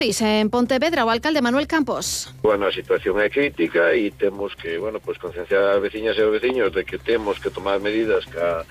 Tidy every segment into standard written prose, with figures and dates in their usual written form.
En Pontevedra, o alcalde Manuel Campos. Bueno, a situación é crítica e temos que, concienciar as veciñas e os veciños de que temos que tomar medidas ca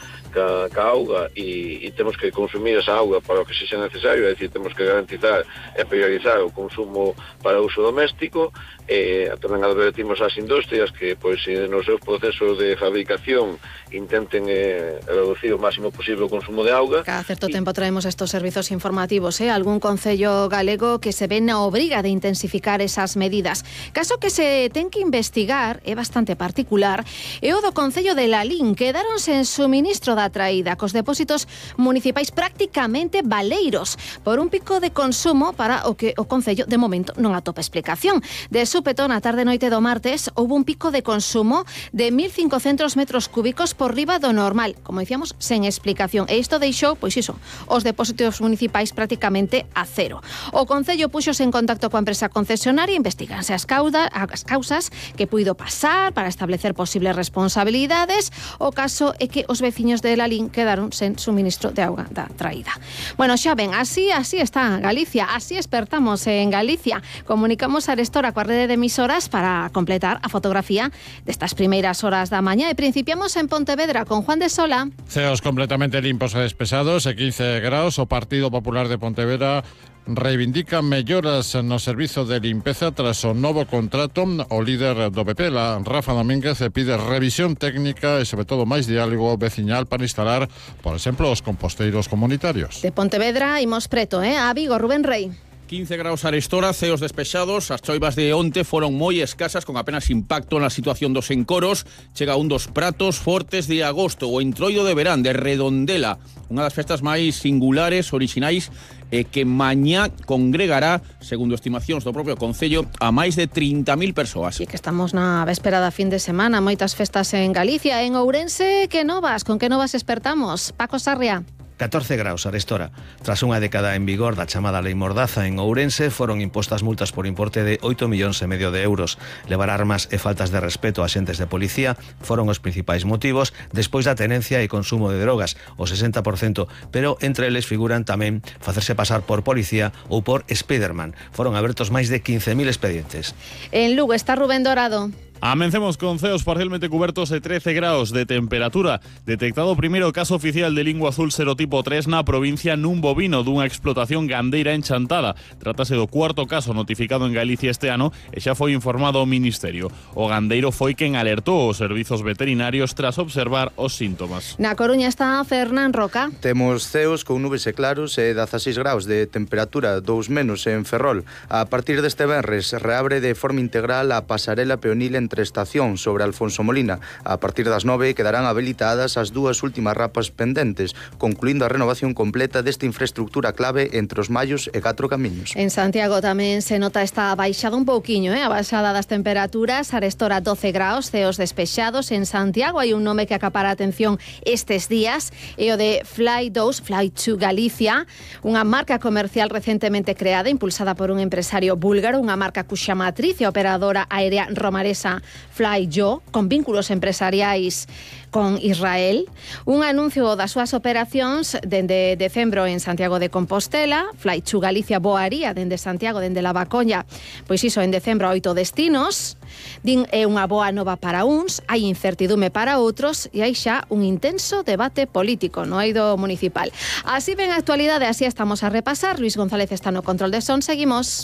auga e temos que consumir esa auga para o que sexa necesario, é dicir, temos que garantizar e priorizar o consumo para uso doméstico. Tamén advertimos ás industrias que, nos seus procesos de fabricación intenten reducir o máximo posible o consumo de auga. Cada certo tempo traemos estos servizos informativos, algún concello galego que se ven na obriga de intensificar esas medidas. Caso que se ten que investigar, é bastante particular, é o do concello de Lalín. Quedáronse en suministro da traída cos depósitos municipais prácticamente baleiros por un pico de consumo para o que o concello de momento non atopa explicación. De súpeto, na tarde noite do martes, houve un pico de consumo de 1.500 metros cúbicos por riba do normal, como dicíamos, sen explicación. E isto deixou, os depósitos municipais prácticamente a cero. O concello puxose en contacto coa empresa concesionaria, investiganse as causas que puido pasar para establecer posibles responsabilidades. O caso é que os veciños de Lalín quedaron sen suministro de auga da traída. Bueno, xa ven, así está Galicia, así espertamos en Galicia. Comunicamos a Arestora coa rede de emisoras para completar a fotografía destas primeiras horas da mañá e principiamos en Pontevedra con Juan de Sola. Ceos completamente limpos e despesados e 15 graus. O Partido Popular de Pontevedra reivindica melloras no servizo de limpeza tras o novo contrato. O líder do PP, Rafa Domínguez, pide revisión técnica e, sobre todo, máis diálogo veciñal para instalar, por exemplo, os composteiros comunitarios. De Pontevedra imos preto, a Vigo, Rubén Rei. 15 graus Arestora, ceos despexados. As choivas de onte foron moi escasas, con apenas impacto na situación dos encoros. Chega un dos pratos fortes de agosto, o entroido de verán de Redondela, unha das festas máis singulares, orixinais, que mañá congregará, segundo estimacións do propio concello, a máis de 30.000 persoas. E que estamos na véspera da fin de semana, moitas festas en Galicia. En Ourense, con que novas espertamos? Paco Sarria. 14 graus Arestora. Tras unha década en vigor da chamada Lei Mordaza en Ourense, foron impostas multas por importe de 8,5 millóns de euros. Levar armas e faltas de respeto a axentes de policía foron os principais motivos, despois da tenencia e consumo de drogas, o 60%, pero entre eles figuran tamén facerse pasar por policía ou por Spiderman. Foron abertos máis de 15.000 expedientes. En Lugo está Rubén Dorado. Amencemos con ceos parcialmente cubertos e 13 graus de temperatura. Detectado o primeiro caso oficial de lingua azul serotipo 3 na provincia nun bovino dunha explotación gandeira en Chantada. Trátase do cuarto caso notificado en Galicia este ano e xa foi informado o Ministerio. O gandeiro foi quen alertou os servizos veterinarios tras observar os síntomas. Na Coruña está Fernán Roca. Temos ceos con nubes e claros e 16 graus de temperatura, 2 menos en Ferrol. A partir deste venres reabre de forma integral a pasarela peonil entre estación sobre Alfonso Molina. A partir das 9 quedarán habilitadas as dúas últimas rapas pendentes, concluindo a renovación completa desta infraestructura clave entre os Mallos e 4 Camiños. En Santiago tamén se nota esta baixada un pouquiño, a baixada das temperaturas. Arestora 12 graus, ceos despexados. En Santiago hai un nome que acapara a atención estes días, e o de Fly 2, Fly to Galicia, unha marca comercial recentemente creada, impulsada por un empresario búlgaro, unha marca cuxa matriz e operadora aérea romaresa Flyjo, con vínculos empresariais con Israel. Un anuncio das súas operacións dende decembro en Santiago de Compostela. Fly to Galicia voaría dende Santiago, dende Lavacolla, pois iso, en decembro a 8 destinos. Din é unha boa nova para uns, hai incertidume para outros e hai xa un intenso debate político no eido municipal. Así ven a actualidade, así estamos a repasar. Luis González está no control de son, seguimos.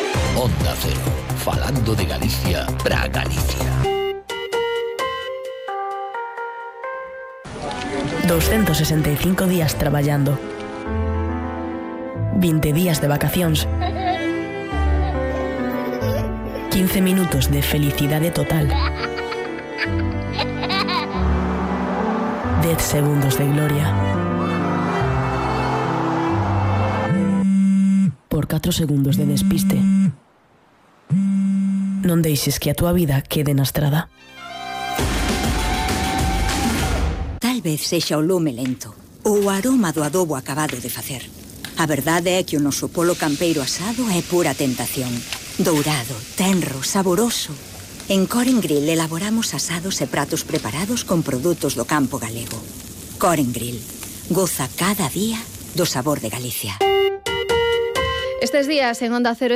Onda Cero, falando de Galicia para Galicia. 265 días traballando, 20 días de vacacións, 15 minutos de felicidade total, 10 segundos de gloria, por 4 segundos de despiste. Non deixes que a túa vida quede na estrada. Tal vez sexa o lume lento ou o aroma do adobo acabado de facer. A verdade é que o noso polo campeiro asado é pura tentación. Dourado, tenro, saboroso. En Coren Grill elaboramos asados e pratos preparados con produtos do campo galego. Coren Grill. Goza cada día do sabor de Galicia. Estes días en Onda Cero